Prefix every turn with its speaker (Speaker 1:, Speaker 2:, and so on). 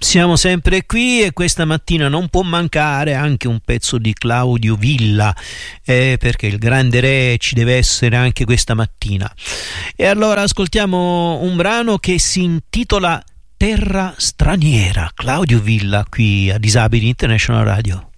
Speaker 1: Siamo sempre qui e questa mattina non può mancare anche un pezzo di Claudio Villa, perché il grande re ci deve essere anche questa mattina. E allora ascoltiamo un brano che si intitola Terra straniera, Claudio Villa qui a Disabili International Radio.